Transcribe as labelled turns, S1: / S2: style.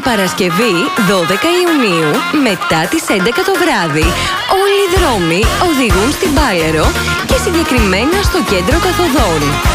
S1: Παρασκευή 12 Ιουνίου μετά τις 11 το βράδυ. Όλοι οι δρόμοι οδηγούν στην Μπάλερο και συγκεκριμένα στο κέντρο καθοδών.